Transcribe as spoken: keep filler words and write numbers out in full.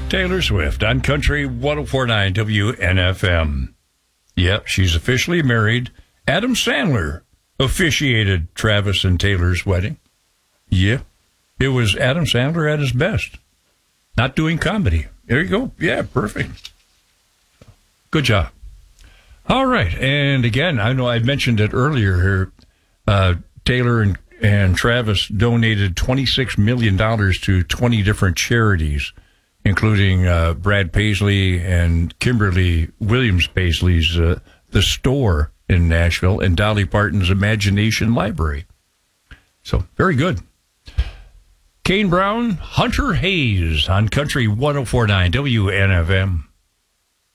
Taylor Swift on Country one oh four point nine W N F M. Yep, she's officially married. Adam Sandler officiated Travis and Taylor's wedding. Yeah, it was Adam Sandler at his best. Not doing comedy. There you go. Yeah, perfect. Good job. All right, and again, I know I mentioned it earlier here. Uh, Taylor and, and Travis donated twenty-six million dollars to twenty different charities, including uh, Brad Paisley and Kimberly Williams Paisley's uh, The Store in Nashville and Dolly Parton's Imagination Library. So, very good. Kane Brown, Hunter Hayes on Country one oh four point nine W N F M.